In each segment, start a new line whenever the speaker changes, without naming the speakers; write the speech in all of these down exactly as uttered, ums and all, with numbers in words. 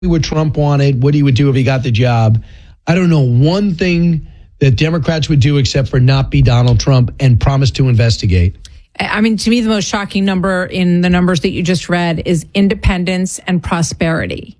what Trump wanted, what he would do if he got the job. I don't know one thing that Democrats would do except for not be Donald Trump and promise to investigate.
I mean, to me, the most shocking number in the numbers that you just read is independence and prosperity.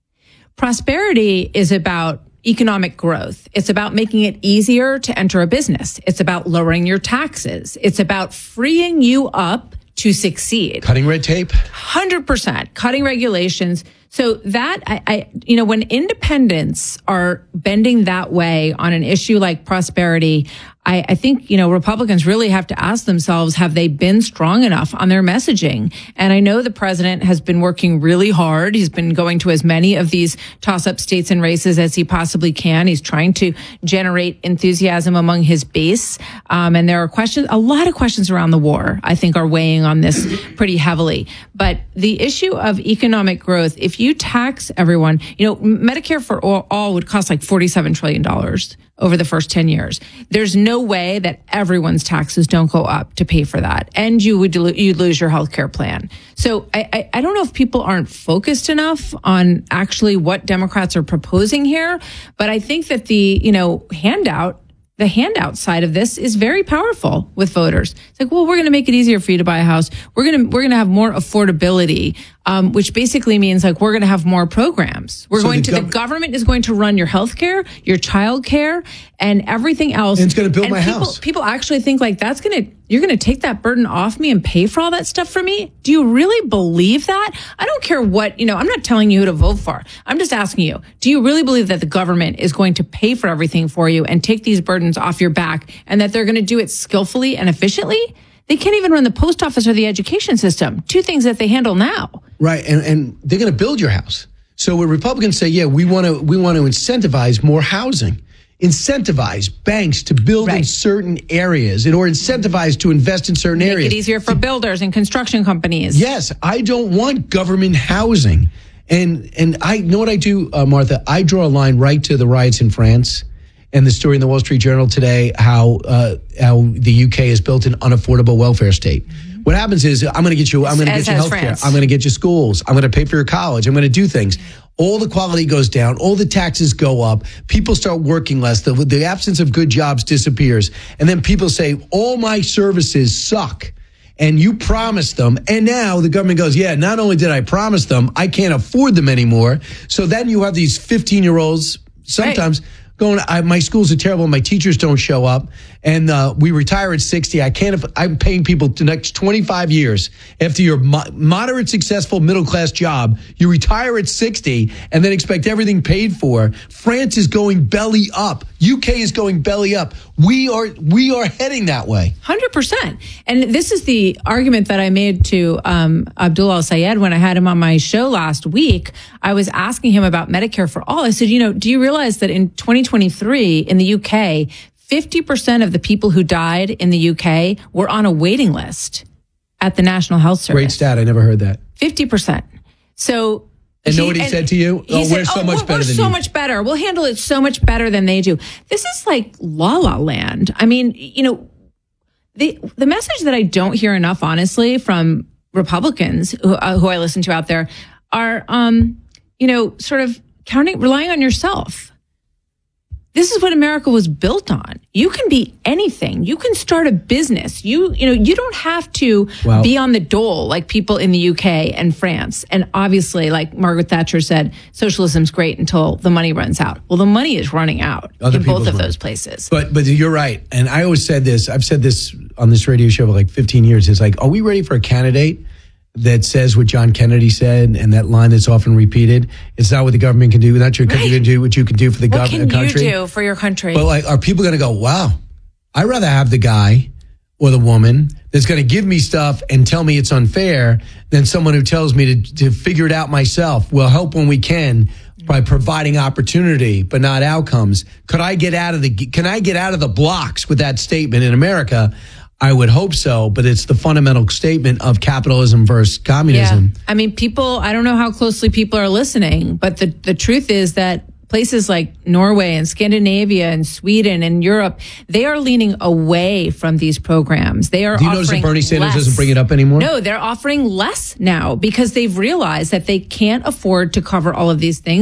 Prosperity is about economic growth. It's about making it easier to enter a business. It's about lowering your taxes. It's about freeing you up to succeed.
Cutting red tape?
one hundred percent. Cutting regulations. So that, I, I, you know, when independents are bending that way on an issue like prosperity, I, I think, you know, Republicans really have to ask themselves, have they been strong enough on their messaging? And I know the president has been working really hard. He's been going to as many of these toss-up states and races as he possibly can. He's trying to generate enthusiasm among his base. Um, and there are questions, a lot of questions around the war, I think, are weighing on this pretty heavily. But the issue of economic growth, if you tax everyone, you know, Medicare for all, all would cost like forty-seven trillion dollars over the first ten years. There's no way that everyone's taxes don't go up to pay for that. And you would you'd lose your healthcare plan. So I, I, I don't know if people aren't focused enough on actually what Democrats are proposing here. But I think that the, you know, handout, the handout side of this is very powerful with voters. It's like, well, we're going to make it easier for you to buy a house. We're going to, we're going to have more affordability, um, which basically means like we're going to have more programs. We're
so
going
the
to,
gov-
the government is going to run your health care, your child care, and everything else.
And it's going to build
and
my
people,
house.
People actually think like that's going to, you're going to take that burden off me and pay for all that stuff for me. Do you really believe that? I don't care what, you know, I'm not telling you who to vote for. I'm just asking you, do you really believe that the government is going to pay for everything for you and take these burdens off your back and that they're going to do it skillfully and efficiently? They can't even run the post office or the education system, two things that they handle now.
Right, and, and they're going to build your house. So when Republicans say, yeah, we want to we want to incentivize more housing, incentivize banks to build right. in certain areas, or incentivize to invest in certain
Make
areas.
Make it easier for builders and construction companies.
Yes, I don't want government housing. And and I know what I do, uh, Martha. I draw a line right to the riots in France. And the story in the Wall Street Journal today, how uh, how the U K has built an unaffordable welfare state. Mm-hmm. What happens is, I'm going to get you, I'm going to get you health care, I'm going to get you schools, I'm going to pay for your college, I'm going to do things. All the quality goes down, all the taxes go up, people start working less, the, the absence of good jobs disappears, and then people say, all my services suck. And you promised them, and now the government goes, yeah, not only did I promise them, I can't afford them anymore. So then you have these fifteen-year-olds, sometimes... Right. Going, I, my schools are terrible. My teachers don't show up, and uh, we retire at sixty. I can't. I'm paying people the next twenty-five years after your mo- moderate, successful, middle class job. You retire at sixty, and then expect everything paid for. France is going belly up. U K is going belly up. We are we are heading that way.
one hundred percent. And this is the argument that I made to um, Abdul Al-Sayed when I had him on my show last week. I was asking him about Medicare for all. I said, you know, do you realize that in twenty twenty-three in the U K, fifty percent of the people who died in the U K were on a waiting list at the National Health Service?
Great stat. I never heard that.
fifty percent. So...
And know what he said to you? Oh,
said,
we're so
oh,
much
we're,
better
we're
than
so
you.
much better. We'll handle it so much better than they do. This is like La La Land. I mean, you know, the the message that I don't hear enough, honestly, from Republicans who, uh, who I listen to out there are, um, you know, sort of counting, relying on yourself. This is what America was built on. You can be anything. You can start a business. You, you know, you don't have to
wow.
be on the dole like people in the U K and France. And obviously, like Margaret Thatcher said, socialism's great until the money runs out. Well, the money is running out
Other
in both of
money.
those places.
But but you're right. And I always said this. I've said this on this radio show for like fifteen years. It's like, are we ready for a candidate that says what John Kennedy said, and that line that's often repeated? It's not what the government can do. Not your country
right.
can do what you can do for the
what
government
can
country.
you do for your country?
But like, are people going to go, wow, I'd rather have the guy or the woman that's going to give me stuff and tell me it's unfair than someone who tells me to, to figure it out myself. We'll help when we can by providing opportunity, but not outcomes. Could I get out of the, can I get out of the blocks with that statement in America? I would hope so, but it's the fundamental statement of capitalism versus communism.
Yeah. I mean, people, I don't know how closely people are listening, but the, the truth is that places like Norway and Scandinavia and Sweden and Europe, they are leaning away from these programs. They are
Do you notice that Bernie Sanders
less.
doesn't bring it up anymore?
No, they're offering less now because they've realized that they can't afford to cover all of these things.